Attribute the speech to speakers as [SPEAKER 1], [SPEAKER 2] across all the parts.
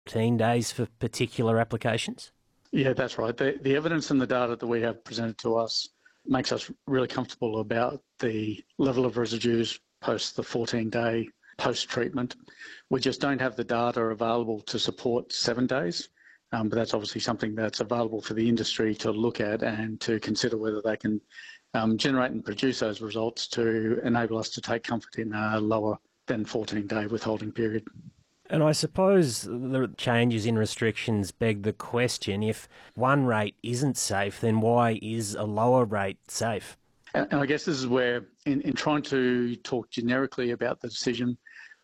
[SPEAKER 1] 14 days for particular applications?
[SPEAKER 2] Yeah, that's right. The evidence and the data that we have presented to us makes us really comfortable about the level of residues post the 14-day post-treatment. We just don't have the data available to support 7 days, but that's obviously something that's available for the industry to look at and to consider whether they can generate and produce those results to enable us to take comfort in a lower than 14-day withholding period.
[SPEAKER 1] And I suppose the changes in restrictions beg the question, if one rate isn't safe, then why is a lower rate safe?
[SPEAKER 2] And I guess this is where, in trying to talk generically about the decision,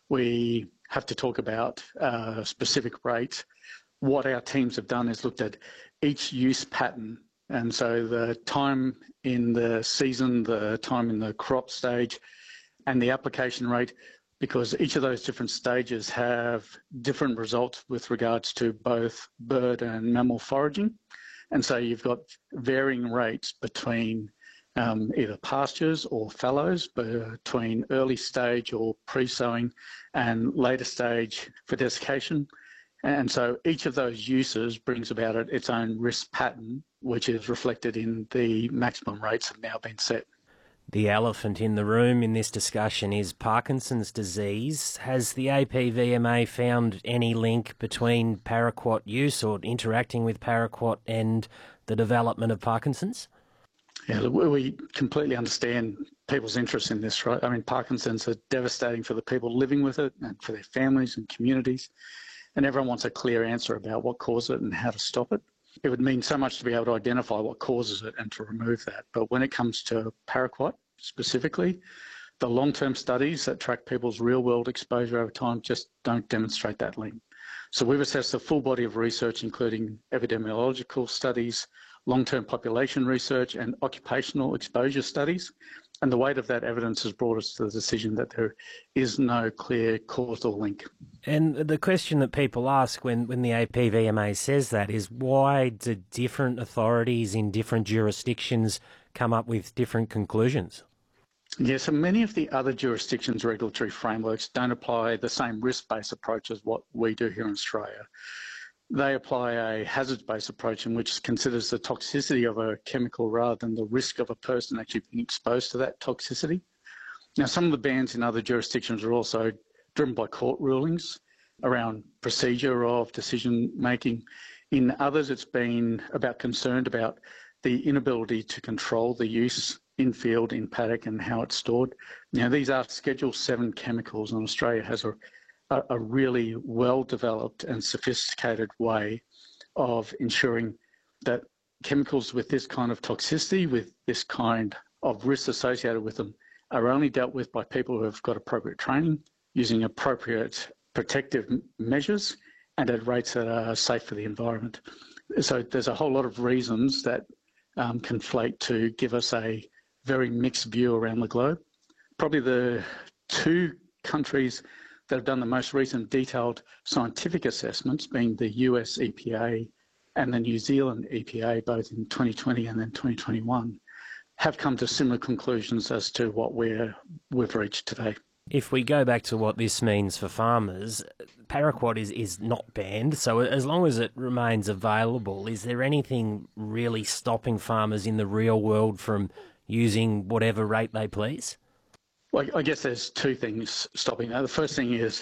[SPEAKER 2] we have to talk about a specific rate. What our teams have done is looked at each use pattern. And so the time in the season, the time in the crop stage, and the application rate, because each of those different stages have different results with regards to both bird and mammal foraging. And so you've got varying rates between either pastures or fallows, between early stage or pre-sowing and later stage for desiccation. And so each of those uses brings about its own risk pattern, which is reflected in the maximum rates have now been set.
[SPEAKER 1] The elephant in the room in this discussion is Parkinson's disease. Has the APVMA found any link between paraquat use or interacting with paraquat and the development of Parkinson's?
[SPEAKER 2] Yeah, we completely understand people's interest in this, right? I mean, Parkinson's are devastating for the people living with it and for their families and communities, and everyone wants a clear answer about what causes it and how to stop it. It would mean so much to be able to identify what causes it and to remove that. But when it comes to paraquat specifically, the long-term studies that track people's real-world exposure over time just don't demonstrate that link. So we've assessed a full body of research, including epidemiological studies, long-term population research, and occupational exposure studies. And the weight of that evidence has brought us to the decision that there is no clear causal link.
[SPEAKER 1] And the question that people ask when the APVMA says that is, why do different authorities in different jurisdictions come up with different conclusions?
[SPEAKER 2] Yeah, so many of the other jurisdictions' regulatory frameworks don't apply the same risk-based approach as what we do here in Australia. They apply a hazards-based approach in which considers the toxicity of a chemical rather than the risk of a person actually being exposed to that toxicity. Now, some of the bans in other jurisdictions are also driven by court rulings around procedure of decision-making. In others, it's been about concerned about the inability to control the use in field, in paddock, and how it's stored. Now, these are Schedule 7 chemicals, and Australia has a really well-developed and sophisticated way of ensuring that chemicals with this kind of toxicity, with this kind of risk associated with them, are only dealt with by people who have got appropriate training, using appropriate protective measures, and at rates that are safe for the environment. So there's a whole lot of reasons that conflate to give us a very mixed view around the globe. Probably the two countries that have done the most recent detailed scientific assessments, being the US EPA and the New Zealand EPA, both in 2020 and then 2021, have come to similar conclusions as to what we've reached today.
[SPEAKER 1] If we go back to what this means for farmers, paraquat is not banned, so as long as it remains available, is there anything really stopping farmers in the real world from using whatever rate they please?
[SPEAKER 2] Well, I guess there's two things stopping that. The first thing is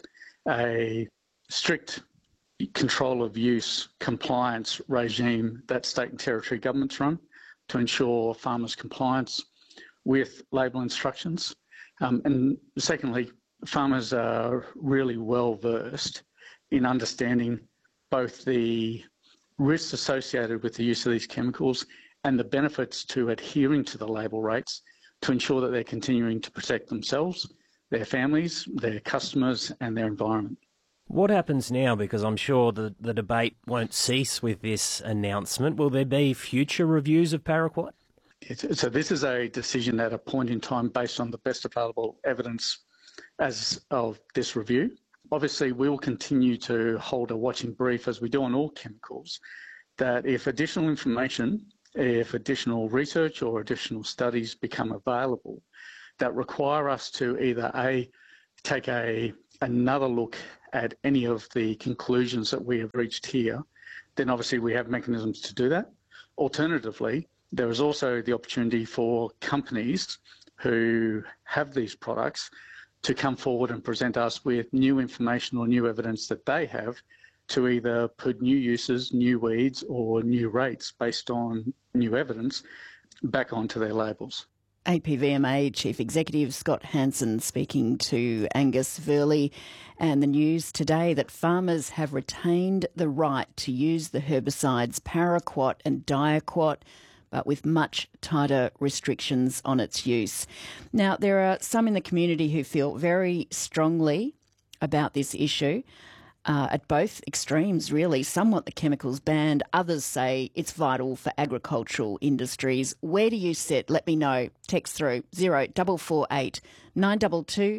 [SPEAKER 2] a strict control of use compliance regime that state and territory governments run to ensure farmers' compliance with label instructions. And secondly, farmers are really well versed in understanding both the risks associated with the use of these chemicals and the benefits to adhering to the label rates to ensure that they're continuing to protect themselves, their families, their customers, and their environment.
[SPEAKER 1] What happens now? Because I'm sure the debate won't cease with this announcement. Will there be future reviews of paraquat?
[SPEAKER 2] So this is a decision at a point in time based on the best available evidence as of this review. Obviously, we will continue to hold a watching brief, as we do on all chemicals, that if additional information, if additional research or additional studies become available that require us to either take another look at any of the conclusions that we have reached here, then obviously we have mechanisms to do that. Alternatively, there is also the opportunity for companies who have these products to come forward and present us with new information or new evidence that they have to either put new uses, new weeds or new rates based on new evidence back onto their labels.
[SPEAKER 3] APVMA Chief Executive Scott Hansen speaking to Angus Verley, and the news today that farmers have retained the right to use the herbicides paraquat and diaquat, but with much tighter restrictions on its use. Now, there are some in the community who feel very strongly about this issue. At both extremes, really. Some want the chemicals banned. Others say it's vital for agricultural industries. Where do you sit? Let me know. Text through 0448 922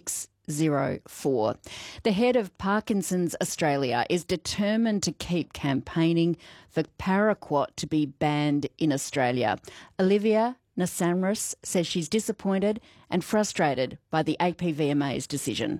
[SPEAKER 3] 604. The head of Parkinson's Australia is determined to keep campaigning for paraquat to be banned in Australia. Olivia Nassamris says she's disappointed and frustrated by the APVMA's decision.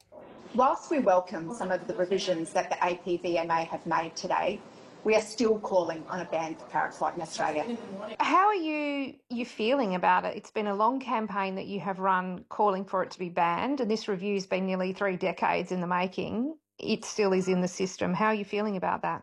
[SPEAKER 4] Whilst we welcome some of the revisions that the APVMA have made today, we are still calling on a ban for paraquat in Australia.
[SPEAKER 5] How are you feeling about it? It's been a long campaign that you have run calling for it to be banned, and this review's been nearly 3 decades in the making. It still is in the system. How are you feeling about that?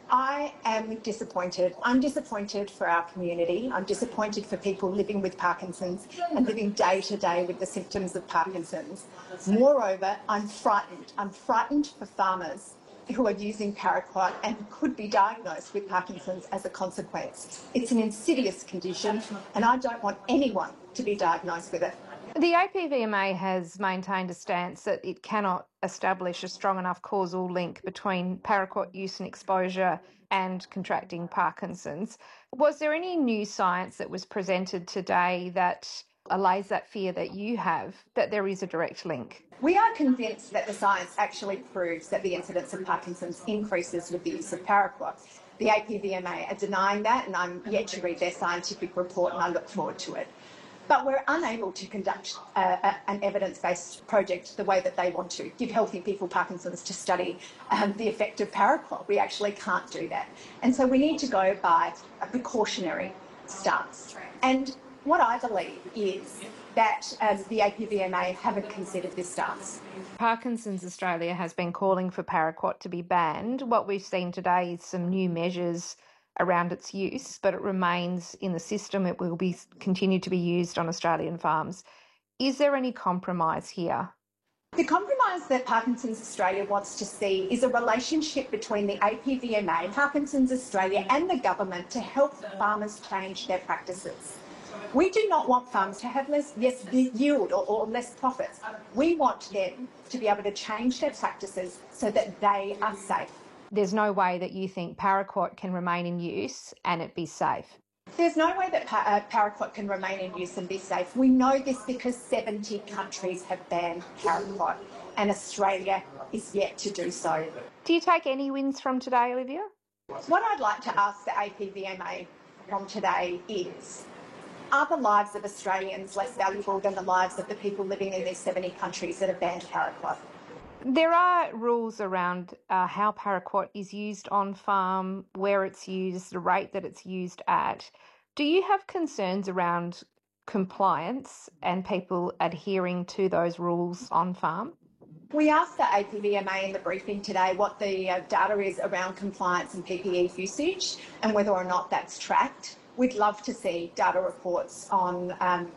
[SPEAKER 4] I am disappointed. I'm disappointed for our community. I'm disappointed for people living with Parkinson's and living day to day with the symptoms of Parkinson's. Moreover, I'm frightened. I'm frightened for farmers who are using paraquat and could be diagnosed with Parkinson's as a consequence. It's an insidious condition and I don't want anyone to be diagnosed with it.
[SPEAKER 5] The APVMA has maintained a stance that it cannot establish a strong enough causal link between paraquat use and exposure and contracting Parkinson's. Was there any new science that was presented today that allays that fear that you have, that there is a direct link?
[SPEAKER 4] We are convinced that the science actually proves that the incidence of Parkinson's increases with the use of paraquat. The APVMA are denying that, and I'm yet to read their scientific report, and I look forward to it. But we're unable to conduct an evidence-based project the way that they want to, give healthy people Parkinson's to study the effect of paraquat. We actually can't do that. And so we need to go by a precautionary stance. And what I believe is that the APVMA haven't considered this stance.
[SPEAKER 5] Parkinson's Australia has been calling for paraquat to be banned. What we've seen today is some new measures around its use, but it remains in the system. It will be continue to be used on Australian farms. Is there any compromise here?
[SPEAKER 4] The compromise that Parkinson's Australia wants to see is a relationship between the APVMA, Parkinson's Australia and the government to help farmers change their practices. We do not want farms to have less yield or less profits. We want them to be able to change their practices so that they are safe.
[SPEAKER 5] There's no way that you think paraquat can remain in use and it be safe?
[SPEAKER 4] There's no way that paraquat can remain in use and be safe. We know this because 70 countries have banned paraquat and Australia is yet to do so.
[SPEAKER 5] Do you take any wins from today, Olivia?
[SPEAKER 4] What I'd like to ask the APVMA from today is, are the lives of Australians less valuable than the lives of the people living in these 70 countries that have banned paraquat?
[SPEAKER 5] There are rules around how paraquat is used on farm, where it's used, the rate that it's used at. Do you have concerns around compliance and people adhering to those rules on farm?
[SPEAKER 4] We asked the APVMA in the briefing today what the data is around compliance and PPE usage and whether or not that's tracked. We'd love to see data reports on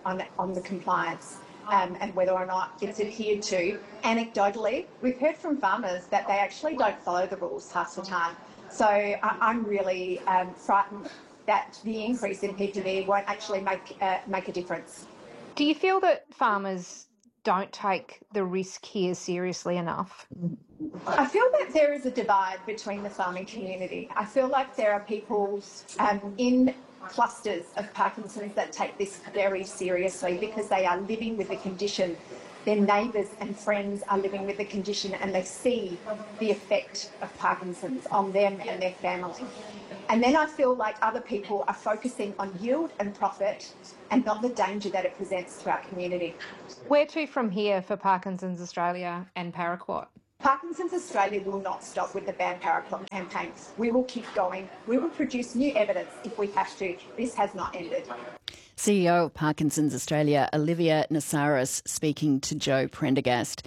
[SPEAKER 4] the compliance. And whether or not it's adhered to. Anecdotally, we've heard from farmers that they actually don't follow the rules half the time. So I'm really frightened that the increase in PPE won't actually make a difference.
[SPEAKER 5] Do you feel that farmers don't take the risk here seriously enough?
[SPEAKER 4] I feel that there is a divide between the farming community. I feel like there are people in clusters of Parkinson's that take this very seriously because they are living with the condition. Their neighbours and friends are living with the condition and they see the effect of Parkinson's on them and their family. And then I feel like other people are focusing on yield and profit and not the danger that it presents to our community.
[SPEAKER 5] Where to from here for Parkinson's Australia and paraquat?
[SPEAKER 4] Parkinson's Australia will not stop with the Ban Paraquat campaign. We will keep going. We will produce new evidence if we have to. This has not ended.
[SPEAKER 3] CEO of Parkinson's Australia, Olivia Nasaris, speaking to Joe Prendergast.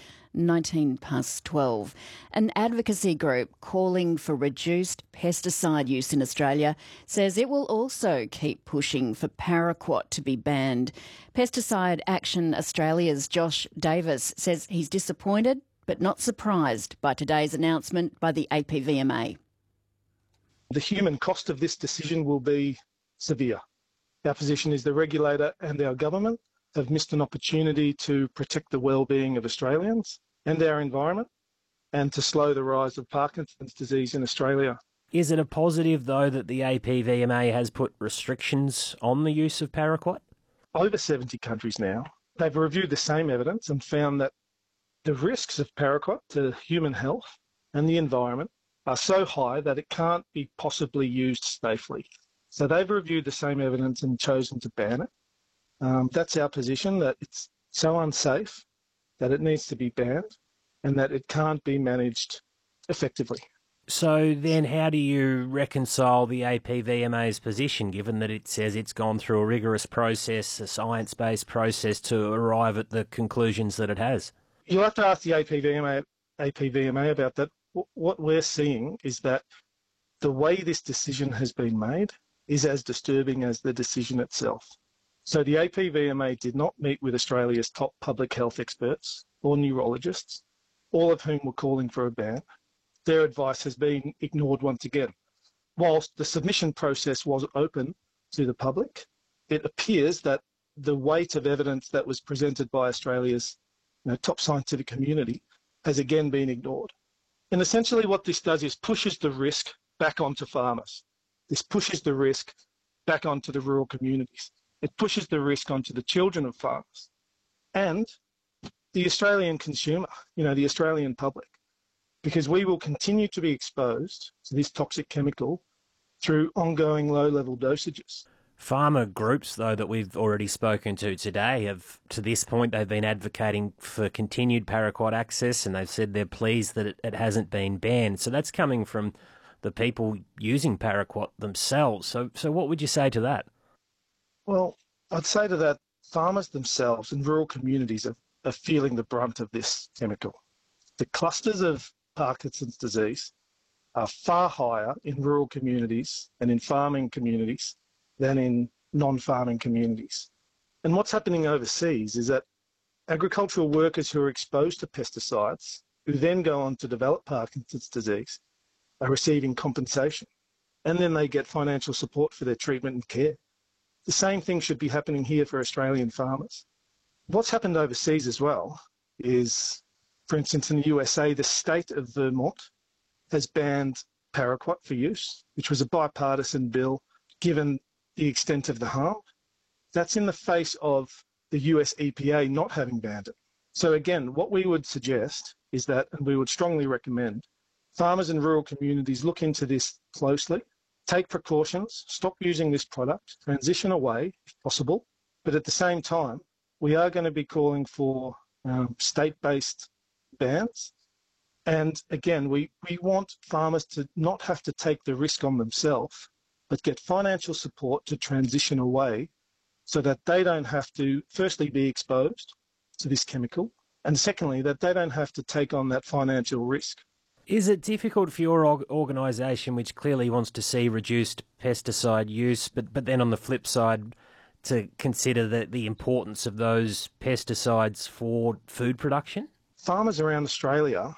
[SPEAKER 3] 12:19. An advocacy group calling for reduced pesticide use in Australia says it will also keep pushing for paraquat to be banned. Pesticide Action Australia's Josh Davis says he's disappointed but not surprised by today's announcement by the APVMA.
[SPEAKER 6] The human cost of this decision will be severe. Our position is the regulator and our government have missed an opportunity to protect the well-being of Australians and our environment and to slow the rise of Parkinson's disease in Australia.
[SPEAKER 1] Is it a positive, though, that the APVMA has put restrictions on the use of paraquat?
[SPEAKER 6] Over 70 countries now, they've reviewed the same evidence and found that the risks of paraquat to human health and the environment are so high that it can't be possibly used safely. So they've reviewed the same evidence and chosen to ban it. That's our position, that it's so unsafe that it needs to be banned and that it can't be managed effectively.
[SPEAKER 1] So then how do you reconcile the APVMA's position, given that it says it's gone through a rigorous process, a science-based process, to arrive at the conclusions that it has?
[SPEAKER 6] You'll have to ask the APVMA about that. What we're seeing is that the way this decision has been made is as disturbing as the decision itself. So the APVMA did not meet with Australia's top public health experts or neurologists, all of whom were calling for a ban. Their advice has been ignored once again. Whilst the submission process was open to the public, it appears that the weight of evidence that was presented by Australia's top scientific community has again been ignored. And essentially what this does is pushes the risk back onto farmers. This pushes the risk back onto the rural communities. It pushes the risk onto the children of farmers and the Australian consumer, the Australian public, because we will continue to be exposed to this toxic chemical through ongoing low-level dosages.
[SPEAKER 1] Farmer groups, though, that we've already spoken to today have, to this point, they've been advocating for continued paraquat access, and they've said they're pleased that it hasn't been banned. So that's coming from the people using paraquat themselves. So what would you say to that?
[SPEAKER 6] Well, I'd say to that, farmers themselves in rural communities are feeling the brunt of this chemical. The clusters of Parkinson's disease are far higher in rural communities and in farming communities than in non-farming communities. And what's happening overseas is that agricultural workers who are exposed to pesticides, who then go on to develop Parkinson's disease, are receiving compensation. And then they get financial support for their treatment and care. The same thing should be happening here for Australian farmers. What's happened overseas as well is, for instance, in the USA, the state of Vermont has banned paraquat for use, which was a bipartisan bill given the extent of the harm. That's in the face of the US EPA not having banned it. So again, what we would suggest is that, and we would strongly recommend, farmers in rural communities look into this closely, take precautions, stop using this product, transition away if possible, but at the same time, we are going to be calling for state-based bans. And again, we want farmers to not have to take the risk on themselves, but get financial support to transition away so that they don't have to, firstly, be exposed to this chemical, and secondly, that they don't have to take on that financial risk.
[SPEAKER 1] Is it difficult for your organisation, which clearly wants to see reduced pesticide use, but then on the flip side, to consider the importance of those pesticides for food production?
[SPEAKER 6] Farmers around Australia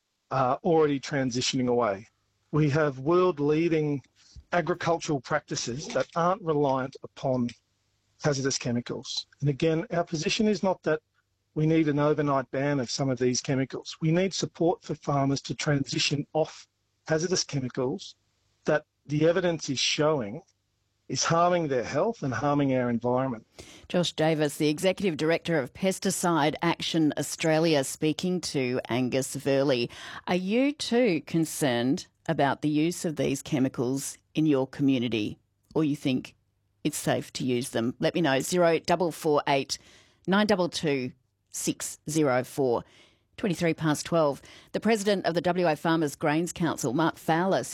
[SPEAKER 6] are already transitioning away. We have world-leading agricultural practices that aren't reliant upon hazardous chemicals. And again, our position is not that we need an overnight ban of some of these chemicals. We need support for farmers to transition off hazardous chemicals that the evidence is showing is harming their health and harming our environment.
[SPEAKER 3] Josh Davis, the Executive Director of Pesticide Action Australia, speaking to Angus Verley. Are you too concerned about the use of these chemicals in your community, or you think it's safe to use them? Let me know. 0448 922 604. 23 past 12. The president of the WA Farmers Grains Council, Mark Fowler,